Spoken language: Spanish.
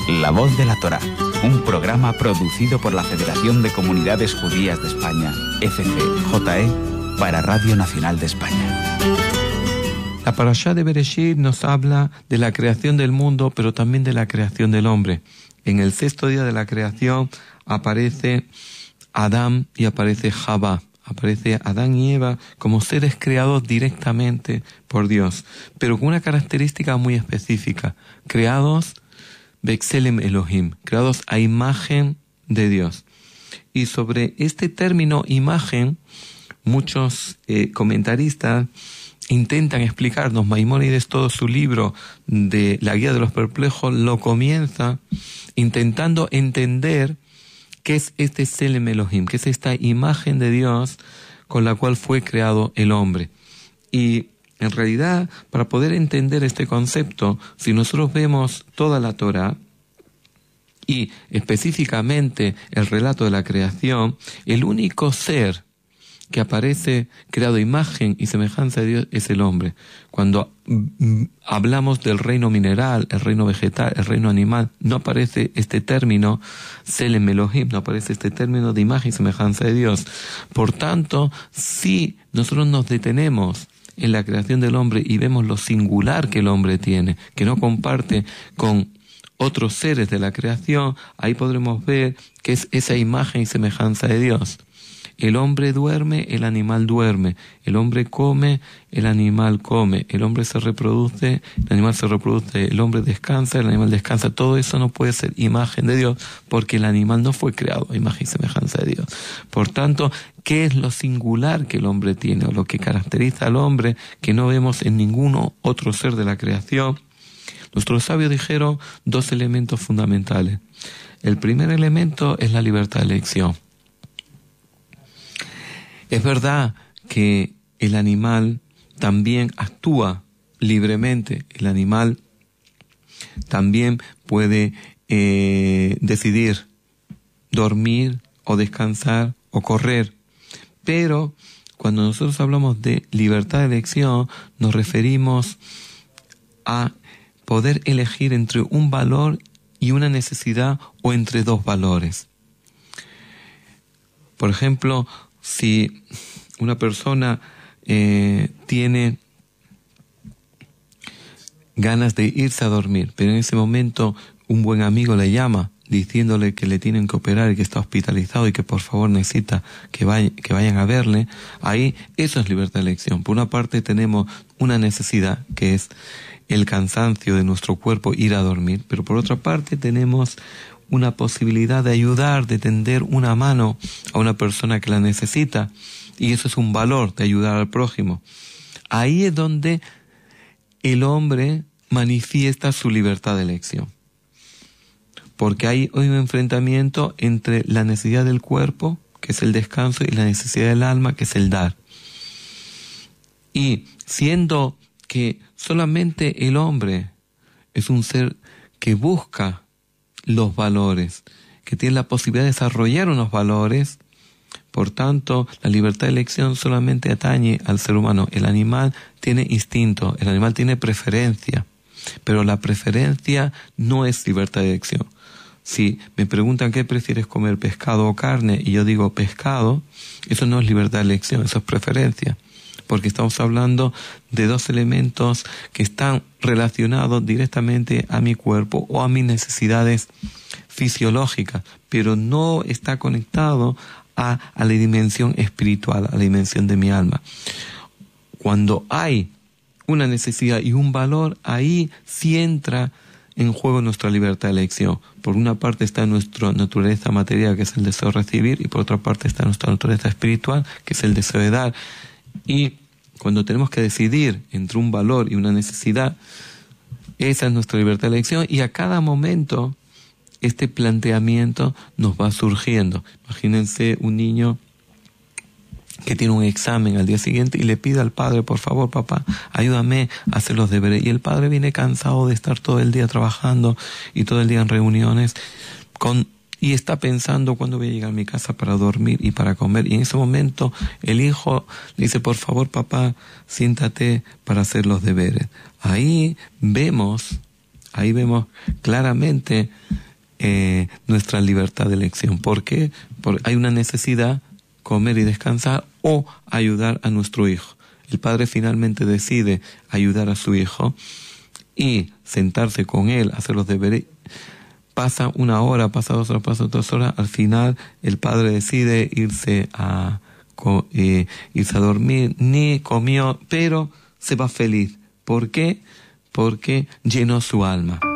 La Voz de la Torá, un programa producido por la Federación de Comunidades Judías de España, FCJE, para Radio Nacional de España. La Parashá de Bereshit nos habla de la creación del mundo, pero también de la creación del hombre. En el sexto día de la creación aparece Adán y aparece Javá. Aparece Adán y Eva como seres creados directamente por Dios, pero con una característica muy específica: creados B'Tselem Elohim, creados a imagen de Dios. Y sobre este término imagen, muchos comentaristas intentan explicarnos. Maimónides, todo su libro de la Guía de los Perplejos, lo comienza intentando entender qué es este Tselem Elohim, qué es esta imagen de Dios con la cual fue creado el hombre. Y en realidad, para poder entender este concepto, si nosotros vemos toda la Torá y específicamente el relato de la creación, el único ser que aparece creado a imagen y semejanza de Dios es el hombre. Cuando hablamos del reino mineral, el reino vegetal, el reino animal, no aparece este término Tselem Elohim, no aparece este término de imagen y semejanza de Dios. Por tanto, si nosotros nos detenemos en la creación del hombre y vemos lo singular que el hombre tiene, que no comparte con otros seres de la creación, ahí podremos ver que es esa imagen y semejanza de Dios. El hombre duerme, el animal duerme. El hombre come, el animal come. El hombre se reproduce, el animal se reproduce. El hombre descansa, el animal descansa. Todo eso no puede ser imagen de Dios, porque el animal no fue creado a imagen y semejanza de Dios. Por tanto, ¿qué es lo singular que el hombre tiene, o lo que caracteriza al hombre que no vemos en ningún otro ser de la creación? Nuestros sabios dijeron dos elementos fundamentales. El primer elemento es la libertad de elección. Es verdad que el animal también actúa libremente. El animal también puede decidir dormir o descansar o correr. Pero cuando nosotros hablamos de libertad de elección, nos referimos a poder elegir entre un valor y una necesidad, o entre dos valores. Por ejemplo, si una persona tiene ganas de irse a dormir, pero en ese momento un buen amigo le llama diciéndole que le tienen que operar y que está hospitalizado y que por favor necesita que vayan a verle, ahí eso es libertad de elección. Por una parte tenemos una necesidad, que es el cansancio de nuestro cuerpo, ir a dormir, pero por otra parte tenemos una posibilidad de ayudar, de tender una mano a una persona que la necesita, y eso es un valor, de ayudar al prójimo. Ahí es donde el hombre manifiesta su libertad de elección, porque hay un enfrentamiento entre la necesidad del cuerpo, que es el descanso, y la necesidad del alma, que es el dar. Y siendo que solamente el hombre es un ser que busca los valores, que tiene la posibilidad de desarrollar unos valores, por tanto, la libertad de elección solamente atañe al ser humano. El animal tiene instinto, el animal tiene preferencia, pero la preferencia no es libertad de elección. Si me preguntan qué prefieres comer, pescado o carne, y yo digo pescado, eso no es libertad de elección, eso es preferencia, porque estamos hablando de dos elementos que están relacionados directamente a mi cuerpo o a mis necesidades fisiológicas, pero no está conectado a la dimensión espiritual, a la dimensión de mi alma. Cuando hay una necesidad y un valor, ahí sí entra en juego nuestra libertad de elección. Por una parte está nuestra naturaleza material, que es el deseo de recibir, y por otra parte está nuestra naturaleza espiritual, que es el deseo de dar. Y cuando tenemos que decidir entre un valor y una necesidad, esa es nuestra libertad de elección, y a cada momento este planteamiento nos va surgiendo. Imagínense un niño que tiene un examen al día siguiente y le pide al padre: por favor, papá, ayúdame a hacer los deberes. Y el padre viene cansado de estar todo el día trabajando y todo el día en reuniones, y está pensando cuándo voy a llegar a mi casa para dormir y para comer. Y en ese momento el hijo le dice: por favor, papá, siéntate para hacer los deberes. Ahí vemos Ahí vemos claramente nuestra libertad de elección. ¿Por qué? Porque hay una necesidad, comer y descansar, o ayudar a nuestro hijo. El padre finalmente decide ayudar a su hijo y sentarse con él, hacer los deberes. Pasa una hora, pasa 2 horas, pasa 2 horas. Al final el padre decide irse a dormir. Ni comió, pero se va feliz. ¿Por qué? Porque llenó su alma.